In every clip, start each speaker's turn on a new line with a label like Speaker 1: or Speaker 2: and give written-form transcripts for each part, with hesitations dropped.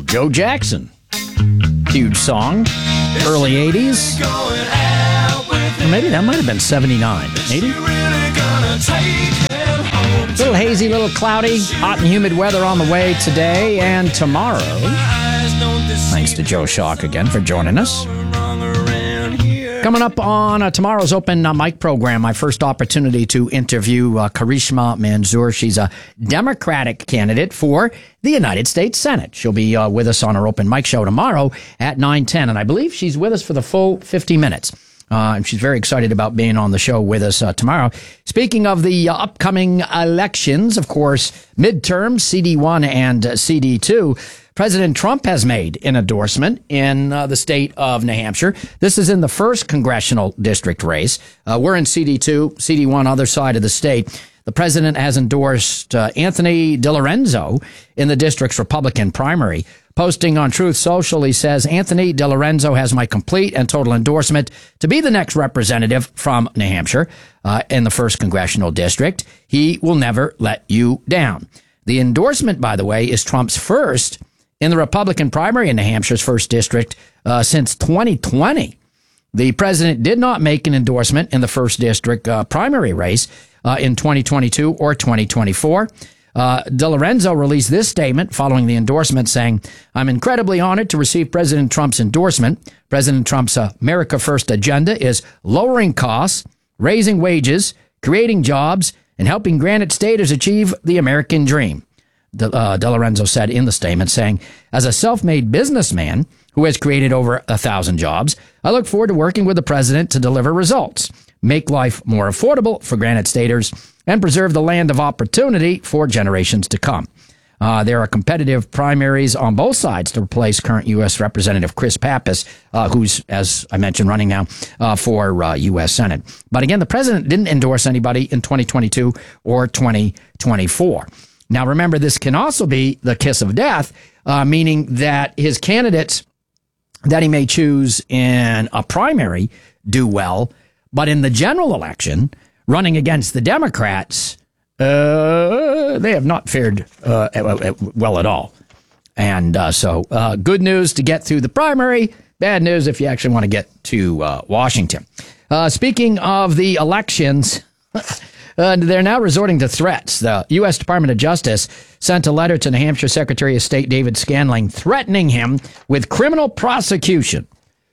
Speaker 1: Joe Jackson. Huge song. Early 80s. Or maybe that might have been 79. 80? Little hazy, little cloudy, hot and humid weather on the way today and tomorrow. Thanks to Joe Shock again for joining us. Coming up on tomorrow's open mic program, my first opportunity to interview Karishma Manzoor. She's a Democratic candidate for the United States Senate. She'll be with us on our open mic show tomorrow at 9:10, and I believe she's with us for the full 50 minutes. And she's very excited about being on the show with us tomorrow. Speaking of the upcoming elections, of course, midterms, CD1 and CD2, President Trump has made an endorsement in the state of New Hampshire. This is in the 1st congressional district race. We're in CD2, CD1, other side of the state. The president has endorsed Anthony DiLorenzo in the district's Republican primary. Posting on Truth Social, he says, Anthony DiLorenzo has my complete and total endorsement to be the next representative from New Hampshire in the 1st congressional district. He will never let you down. The endorsement, by the way, is Trump's first in the Republican primary in New Hampshire's 1st district since 2020. The president did not make an endorsement in the 1st district primary race in 2022 or 2024. DiLorenzo released this statement following the endorsement saying, I'm incredibly honored to receive President Trump's endorsement. President Trump's America First agenda is lowering costs, raising wages, creating jobs, and helping Granite Staters achieve the American dream. DiLorenzo said in the statement, saying, as a self-made businessman who has created over 1,000 jobs, I look forward to working with the president to deliver results, make life more affordable for Granite Staters, and preserve the land of opportunity for generations to come. There are competitive primaries on both sides to replace current U.S. Representative Chris Pappas, who's, as I mentioned, running now for U.S. Senate. But again, the president didn't endorse anybody in 2022 or 2024. Now, remember, this can also be the kiss of death, meaning that his candidates that he may choose in a primary do well, but in the general election, running against the Democrats, they have not fared well at all. And so good news to get through the primary, bad news if you actually want to get to Washington. Speaking of the elections, they're now resorting to threats. The U.S. Department of Justice sent a letter to New Hampshire Secretary of State David Scanlon threatening him with criminal prosecution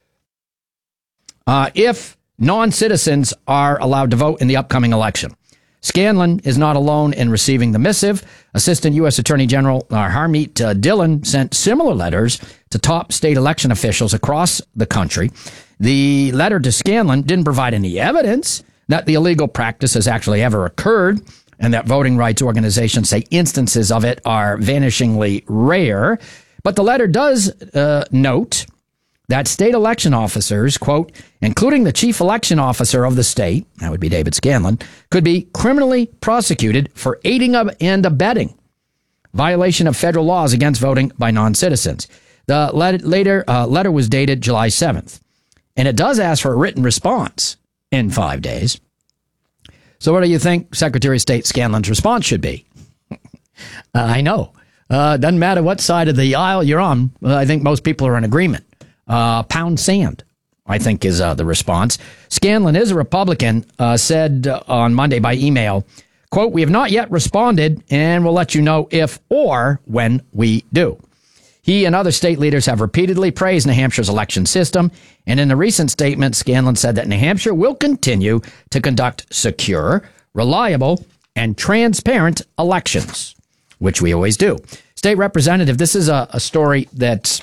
Speaker 1: if non-citizens are allowed to vote in the upcoming election. Scanlon is not alone in receiving the missive. Assistant U.S. Attorney General Harmeet Dillon sent similar letters to top state election officials across the country. The letter to Scanlon didn't provide any evidence that the illegal practice has actually ever occurred, and that voting rights organizations say instances of it are vanishingly rare. But the letter does note that state election officers, quote, including the chief election officer of the state, that would be David Scanlon, could be criminally prosecuted for aiding and abetting violation of federal laws against voting by non-citizens. The letter was dated July 7th, and it does ask for a written response in 5 days. So what do you think Secretary of State Scanlon's response should be? I know. Doesn't matter what side of the aisle you're on. I think most people are in agreement. Pound sand, I think, is the response. Scanlon is a Republican, said on Monday by email, quote, we have not yet responded and we'll let you know if or when we do. He and other state leaders have repeatedly praised New Hampshire's election system, and in a recent statement, Scanlon said that New Hampshire will continue to conduct secure, reliable, and transparent elections, which we always do. State Representative, this is a story that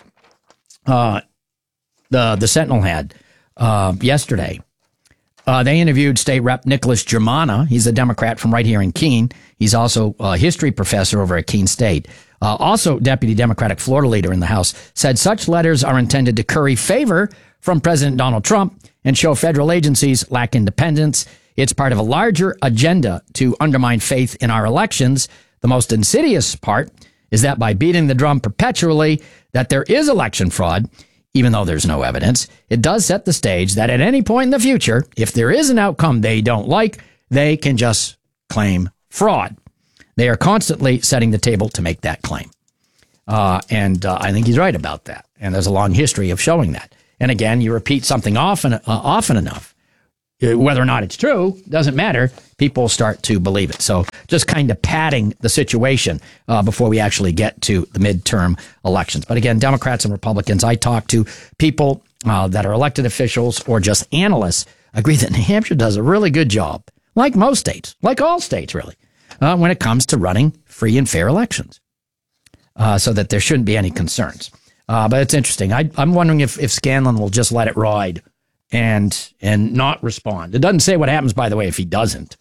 Speaker 1: the Sentinel had yesterday. They interviewed State Rep Nicholas Germana. He's a Democrat from right here in Keene. He's also a history professor over at Keene State. Also, Deputy Democratic Florida leader in the House said such letters are intended to curry favor from President Donald Trump and show federal agencies lack independence. It's part of a larger agenda to undermine faith in our elections. The most insidious part is that by beating the drum perpetually that there is election fraud, even though there's no evidence, it does set the stage that at any point in the future, if there is an outcome they don't like, they can just claim fraud. They are constantly setting the table to make that claim. And I think he's right about that. And there's a long history of showing that. And again, you repeat something often enough, whether or not it's true, doesn't matter. People start to believe it. So just kind of padding the situation before we actually get to the midterm elections. But again, Democrats and Republicans, I talk to people that are elected officials or just analysts, agree that New Hampshire does a really good job, like most states, like all states really, when it comes to running free and fair elections, so that there shouldn't be any concerns. But it's interesting. I'm wondering if Scanlon will just let it ride and not respond. It doesn't say what happens, by the way, if he doesn't.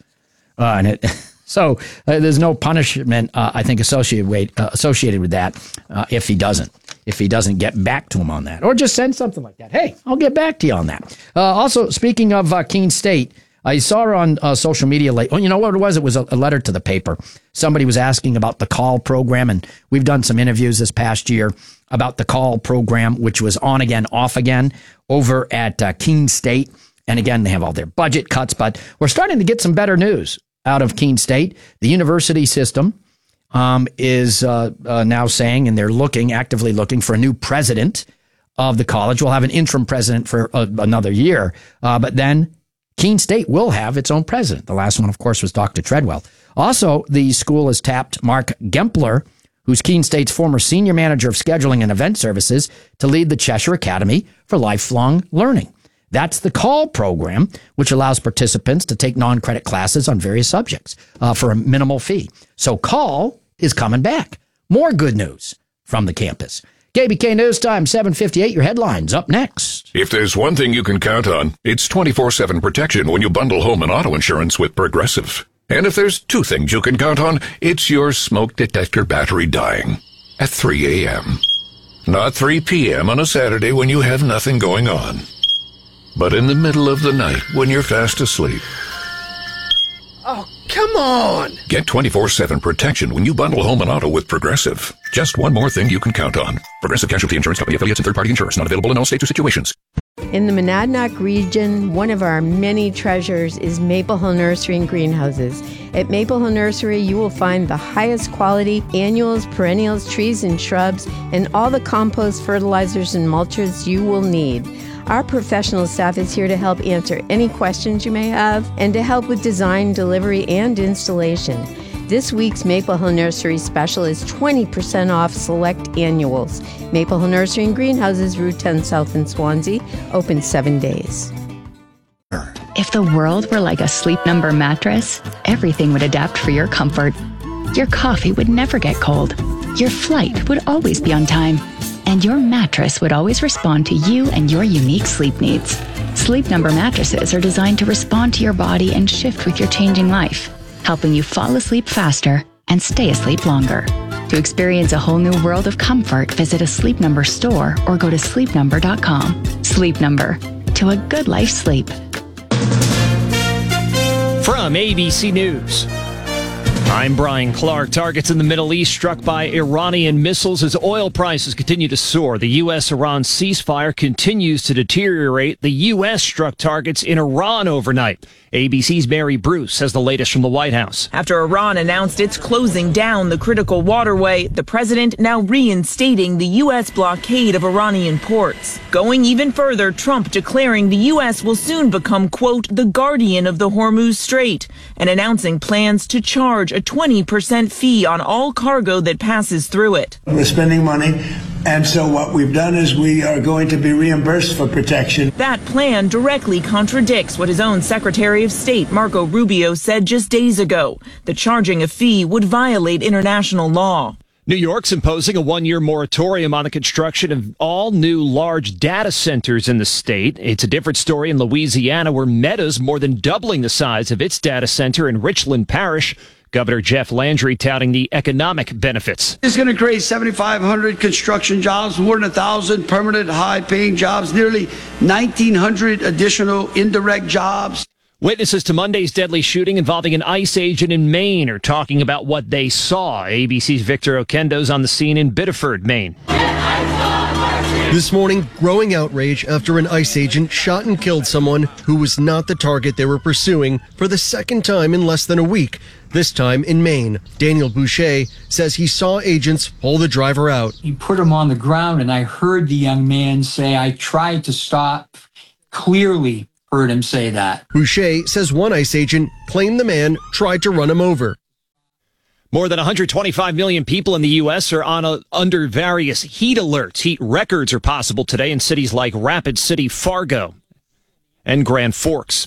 Speaker 1: So there's no punishment, I think, associated with that if he doesn't get back to him on that, or just send something like that. Hey, I'll get back to you on that. Also, speaking of Keene State, I saw her on social media late. You know what it was? It was a letter to the paper. Somebody was asking about the CALL program, and we've done some interviews this past year about the CALL program, which was on again, off again over at Keene State. And again, they have all their budget cuts, but we're starting to get some better news out of Keene State. The university system is now saying, and they're actively looking for a new president of the college. We'll have an interim president for another year, but then Keene State will have its own president. The last one, of course, was Dr. Treadwell. Also, the school has tapped Mark Gempler, who's Keene State's former senior manager of scheduling and event services, to lead the Cheshire Academy for Lifelong Learning. That's the CALL program, which allows participants to take non-credit classes on various subjects for a minimal fee. So CALL is coming back. More good news from the campus. KBK News Time, 7:58. Your headlines up next.
Speaker 2: If there's one thing you can count on, it's 24/7 protection when you bundle home and auto insurance with Progressive. And if there's two things you can count on, it's your smoke detector battery dying at 3 a.m. Not 3 p.m. on a Saturday when you have nothing going on, but in the middle of the night when you're fast asleep.
Speaker 3: Oh, come on!
Speaker 2: Get 24/7 protection when you bundle home and auto with Progressive. Just one more thing you can count on. Progressive Casualty Insurance Company affiliates and third-party insurers. Not available in all states or situations.
Speaker 4: In the Monadnock region, one of our many treasures is Maple Hill Nursery and Greenhouses. At Maple Hill Nursery, you will find the highest quality annuals, perennials, trees, and shrubs, and all the compost, fertilizers, and mulches you will need. Our professional staff is here to help answer any questions you may have and to help with design, delivery, and installation. This week's Maple Hill Nursery special is 20% off select annuals. Maple Hill Nursery and Greenhouses, Route 10 South in Swansea, open 7 days.
Speaker 5: If the world were like a Sleep Number mattress, everything would adapt for your comfort. Your coffee would never get cold. Your flight would always be on time. And your mattress would always respond to you and your unique sleep needs. Sleep Number mattresses are designed to respond to your body and shift with your changing life, helping you fall asleep faster and stay asleep longer. To experience a whole new world of comfort, visit a Sleep Number store or go to sleepnumber.com. Sleep Number. To a good life sleep.
Speaker 6: From ABC News, I'm Brian Clark. Targets in the Middle East struck by Iranian missiles as oil prices continue to soar. The U.S.-Iran ceasefire continues to deteriorate. The U.S. struck targets in Iran overnight. ABC's Mary Bruce has the latest from the White House.
Speaker 7: After Iran announced it's closing down the critical waterway, the president now reinstating the U.S. blockade of Iranian ports. Going even further, Trump declaring the U.S. will soon become, quote, the guardian of the Hormuz Strait, and announcing plans to charge a 20% fee on all cargo that passes through it.
Speaker 8: We're spending money, and so what we've done is we are going to be reimbursed for protection.
Speaker 7: That plan directly contradicts what his own Secretary of State, Marco Rubio, said just days ago, that charging a fee would violate international law.
Speaker 6: New York's imposing a one-year moratorium on the construction of all new large data centers in the state. It's a different story in Louisiana, where Meta's more than doubling the size of its data center in Richland Parish. Governor Jeff Landry touting the economic benefits.
Speaker 9: It's going to create 7,500 construction jobs, more than 1,000 permanent high-paying jobs, nearly 1,900 additional indirect jobs.
Speaker 6: Witnesses to Monday's deadly shooting involving an ICE agent in Maine are talking about what they saw. ABC's Victor Oquendo's on the scene in Biddeford, Maine.
Speaker 10: I saw This morning, growing outrage after an ICE agent shot and killed someone who was not the target they were pursuing for the second time in less than a week, this time in Maine. Daniel Boucher says he saw agents pull the driver out.
Speaker 11: He put him on the ground, and I heard the young man say, "I tried to stop." Clearly heard him say that.
Speaker 10: Boucher says one ICE agent claimed the man tried to run him over.
Speaker 6: More than 125 million people in the U.S. are under various heat alerts. Heat records are possible today in cities like Rapid City, Fargo, and Grand Forks.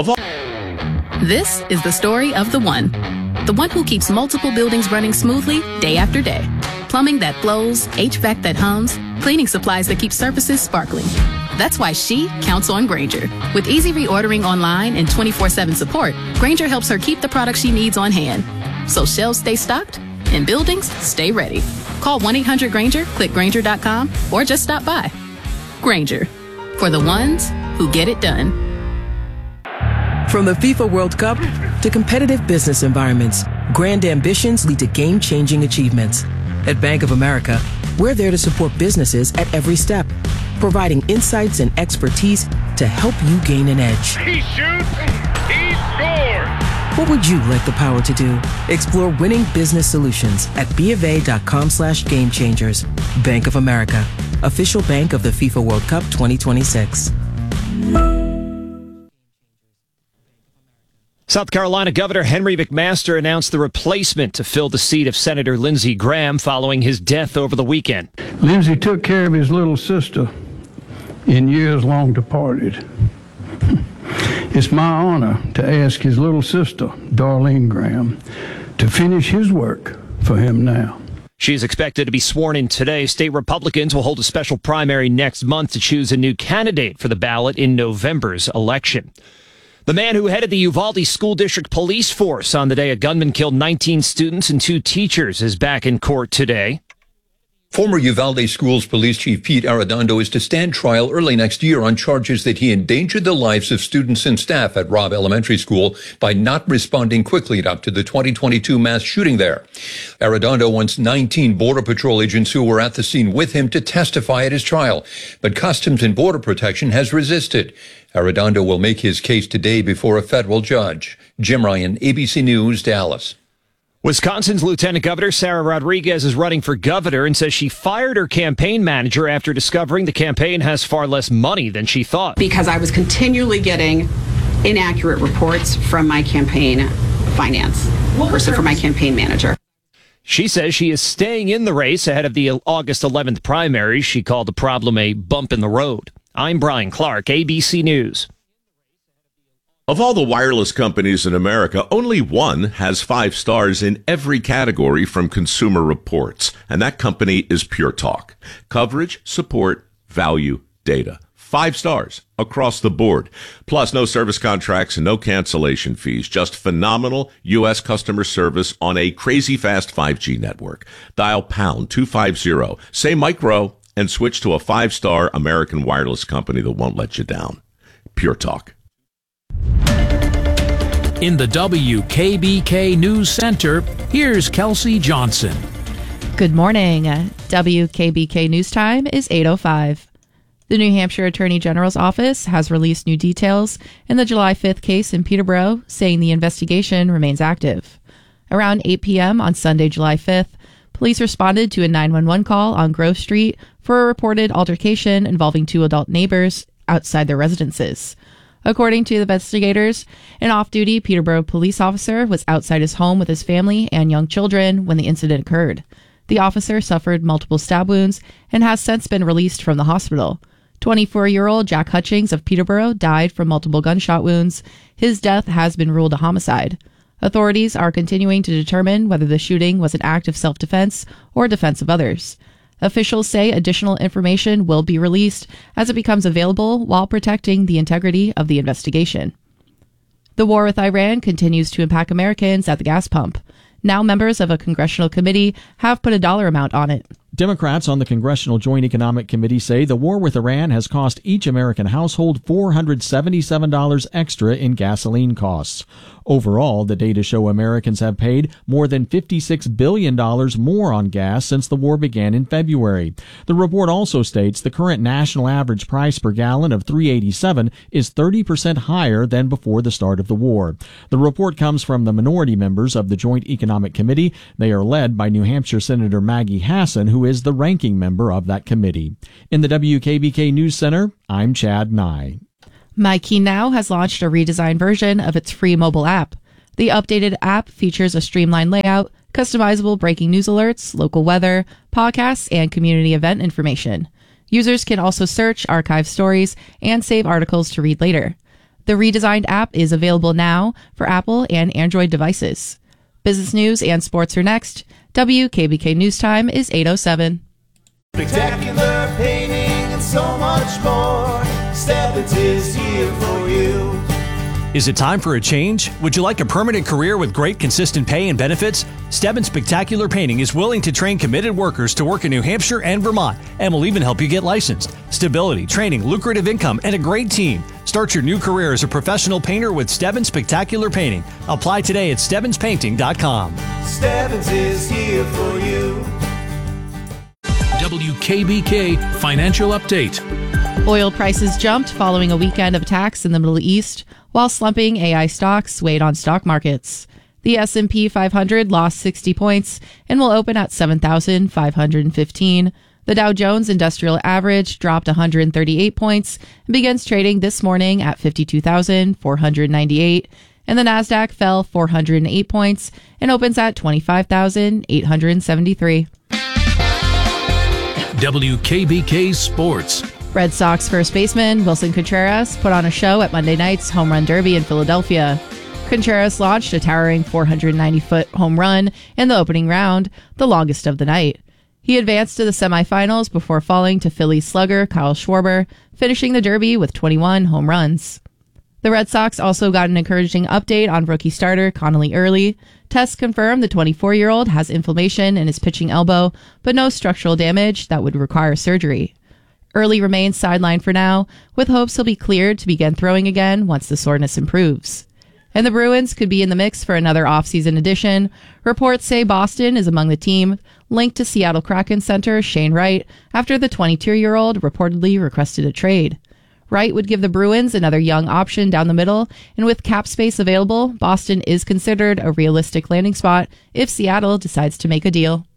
Speaker 12: This is the story of the one who keeps multiple buildings running smoothly day after day. Plumbing that flows, HVAC that hums, cleaning supplies that keep surfaces sparkling. That's why she counts on Grainger. With easy reordering online and 24/7 support, Grainger helps her keep the products she needs on hand. So shelves stay stocked and buildings stay ready. Call 1-800-GRAINGER, click Grainger.com, or just stop by. Grainger, for the ones who get it done.
Speaker 13: From the FIFA World Cup to competitive business environments, grand ambitions lead to game-changing achievements. At Bank of America, we're there to support businesses at every step, providing insights and expertise to help you gain an edge.
Speaker 14: He shoots, he scores!
Speaker 13: What would you like the power to do? Explore winning business solutions at BofA.com/gamechangers. Bank of America, official bank of the FIFA World Cup 2026.
Speaker 6: South Carolina Governor Henry McMaster announced the replacement to fill the seat of Senator Lindsey Graham following his death over the weekend.
Speaker 15: Lindsey took care of his little sister in years long departed. It's my honor to ask his little sister, Darlene Graham, to finish his work for him now.
Speaker 6: She is expected to be sworn in today. State Republicans will hold a special primary next month to choose a new candidate for the ballot in November's election. The man who headed the Uvalde School District Police Force on the day a gunman killed 19 students and 2 teachers is back in court today.
Speaker 16: Former Uvalde Schools Police Chief Pete Arredondo is to stand trial early next year on charges that he endangered the lives of students and staff at Robb Elementary School by not responding quickly enough to the 2022 mass shooting there. Arredondo wants 19 Border Patrol agents who were at the scene with him to testify at his trial, but Customs and Border Protection has resisted. Arredondo will make his case today before a federal judge. Jim Ryan, ABC News, Dallas.
Speaker 6: Wisconsin's Lieutenant Governor Sarah Rodriguez is running for governor and says she fired her campaign manager after discovering the campaign has far less money than she thought.
Speaker 17: Because I was continually getting inaccurate reports from my campaign finance person, from my campaign manager.
Speaker 6: She says she is staying in the race ahead of the August 11th primary. She called the problem a bump in the road. I'm Brian Clark, ABC News.
Speaker 18: Of all the wireless companies in America, only one has 5 stars in every category from Consumer Reports, and that company is Pure Talk. Coverage, support, value, data. 5 stars across the board. Plus, no service contracts and no cancellation fees. Just phenomenal U.S. customer service on a crazy fast 5G network. Dial pound 250, say micro, and switch to a 5-star American wireless company that won't let you down. Pure Talk.
Speaker 19: In the WKBK News Center, here's Kelsey Johnson.
Speaker 20: Good morning. WKBK News Time is 8:05. The New Hampshire Attorney General's office has released new details in the July 5th case in Peterborough, saying the investigation remains active. Around 8 p.m. on Sunday, July 5th, police responded to a 911 call on Grove Street for a reported altercation involving 2 adult neighbors outside their residences. According to the investigators, an off-duty Peterborough police officer was outside his home with his family and young children when the incident occurred. The officer suffered multiple stab wounds and has since been released from the hospital. 24-year-old Jack Hutchings of Peterborough died from multiple gunshot wounds. His death has been ruled a homicide. Authorities are continuing to determine whether the shooting was an act of self-defense or defense of others. Officials say additional information will be released as it becomes available while protecting the integrity of the investigation. The war with Iran continues to impact Americans at the gas pump. Now members of a congressional committee have put a dollar amount on it.
Speaker 6: Democrats on the Congressional Joint Economic Committee say the war with Iran has cost each American household $477 extra in gasoline costs. Overall, the data show Americans have paid more than $56 billion more on gas since the war began in February. The report also states the current national average price per gallon of $3.87 is 30% higher than before the start of the war. The report comes from the minority members of the Joint Economic Committee. They are led by New Hampshire Senator Maggie Hassan, who is the ranking member of that committee. In the WKBK News Center, I'm Chad Nye.
Speaker 20: MyKeyNow has launched a redesigned version of its free mobile app. The updated app features a streamlined layout, customizable breaking news alerts, local weather, podcasts, and community event information. Users can also search, archive stories, and save articles to read later. The redesigned app is available now for Apple and Android devices. Business news and sports are next. WKBK News Time is 8:07.
Speaker 21: Spectacular painting and so much more. Stebbins is here for you.
Speaker 22: Is it time for a change? Would you like a permanent career with great consistent pay and benefits? Stebbins Spectacular Painting is willing to train committed workers to work in New Hampshire and Vermont, and will even help you get licensed. Stability, training, lucrative income, and a great team. Start your new career as a professional painter with Stebbins Spectacular Painting. Apply today at StebbinsPainting.com.
Speaker 21: Stebbins is here for you.
Speaker 19: WKBK Financial Update.
Speaker 20: Oil prices jumped following a weekend of attacks in the Middle East, while slumping AI stocks weighed on stock markets. The S&P 500 lost 60 points and will open at 7,515. The Dow Jones Industrial Average dropped 138 points and begins trading this morning at 52,498. And the Nasdaq fell 408 points and opens at 25,873.
Speaker 19: WKBK Sports.
Speaker 20: Red Sox first baseman Wilson Contreras put on a show at Monday night's Home Run Derby in Philadelphia. Contreras launched a towering 490-foot home run in the opening round, the longest of the night. He advanced to the semifinals before falling to Phillies slugger Kyle Schwarber, finishing the Derby with 21 home runs. The Red Sox also got an encouraging update on rookie starter Connolly Early. Tests confirm the 24-year-old has inflammation in his pitching elbow, but no structural damage that would require surgery. Early remains sidelined for now, with hopes he'll be cleared to begin throwing again once the soreness improves. And the Bruins could be in the mix for another offseason addition. Reports say Boston is among the team linked to Seattle Kraken center Shane Wright after the 22-year-old reportedly requested a trade. Wright would give the Bruins another young option down the middle, and with cap space available, Boston is considered a realistic landing spot if Seattle decides to make a deal.